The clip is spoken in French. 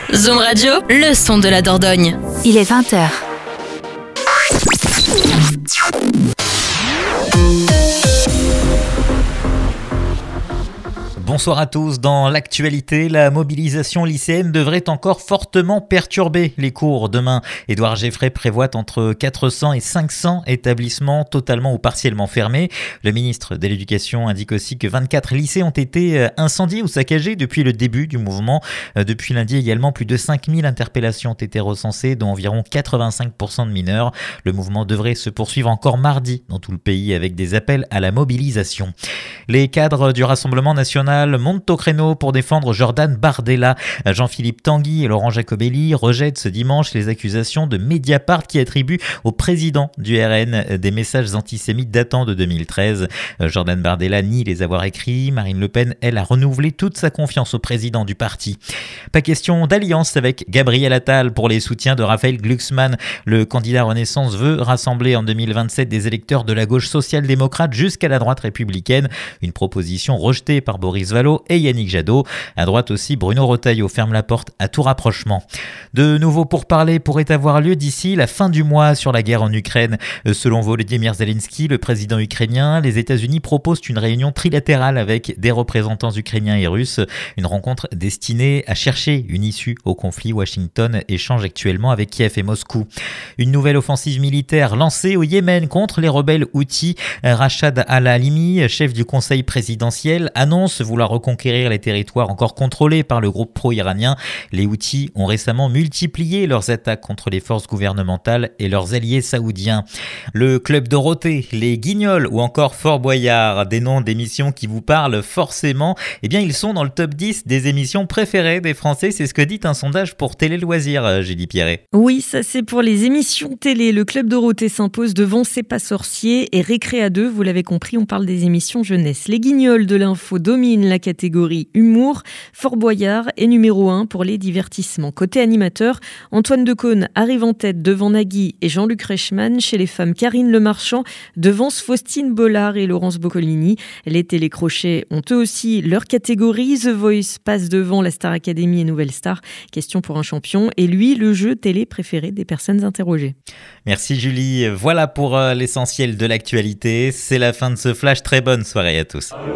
Zoom Radio, le son de la Dordogne. Il est 20h. Bonsoir à tous. Dans l'actualité, la mobilisation lycéenne devrait encore fortement perturber les cours demain. Édouard Geffray prévoit entre 400 et 500 établissements totalement ou partiellement fermés. Le ministre de l'Éducation indique aussi que 24 lycées ont été incendiés ou saccagés depuis le début du mouvement. Depuis lundi également, plus de 5000 interpellations ont été recensées, dont environ 85% de mineurs. Le mouvement devrait se poursuivre encore mardi dans tout le pays avec des appels à la mobilisation. Les cadres du Rassemblement national montent au créneau pour défendre Jordan Bardella. Jean-Philippe Tanguy et Laurent Jacobelli rejettent ce dimanche les accusations de Mediapart qui attribuent au président du RN des messages antisémites datant de 2013. Jordan Bardella nie les avoir écrits. Marine Le Pen, elle, a renouvelé toute sa confiance au président du parti. Pas question d'alliance avec Gabriel Attal pour les soutiens de Raphaël Glucksmann. Le candidat Renaissance veut rassembler en 2027 des électeurs de la gauche social-démocrate jusqu'à la droite républicaine. Une proposition rejetée par Boris Vallaud et Yannick Jadot. À droite aussi, Bruno Retailleau ferme la porte à tout rapprochement. De nouveaux pourparlers pourraient avoir lieu d'ici la fin du mois sur la guerre en Ukraine. Selon Volodymyr Zelensky, le président ukrainien, les États-Unis proposent une réunion trilatérale avec des représentants ukrainiens et russes. Une rencontre destinée à chercher une issue au conflit. Washington échange actuellement avec Kiev et Moscou. Une nouvelle offensive militaire lancée au Yémen contre les rebelles Houthis. Rachad Al-Halimi, chef du conseil présidentiel, annonce vouloir reconquérir les territoires encore contrôlés par le groupe pro-iranien. Les Houthis ont récemment multiplié leurs attaques contre les forces gouvernementales et leurs alliés saoudiens. Le Club Dorothée, les Guignols ou encore Fort Boyard, des noms d'émissions qui vous parlent forcément, eh bien ils sont dans le top 10 des émissions préférées des Français. C'est ce que dit un sondage pour Télé Loisirs, Julie Pierret. Oui, ça c'est pour les émissions télé. Le Club Dorothée s'impose devant C'est pas sorcier et Récré à deux. Vous l'avez compris, on parle des émissions jeunesse. Les Guignols de l'info dominent la catégorie humour. Fort Boyard est numéro 1 pour les divertissements. Côté animateur, Antoine Decaune arrive en tête devant Nagui et Jean-Luc Reichmann. Chez les femmes, Karine Lemarchand devance Faustine Bollard et Laurence Boccolini. Les télécrochets ont eux aussi leur catégorie. The Voice passe devant la Star Academy et Nouvelle Star. Question pour un champion. Et lui, le jeu télé préféré des personnes interrogées. Merci Julie. Voilà pour l'essentiel de l'actualité. C'est la fin de ce flash. Très bonne soirée à tous.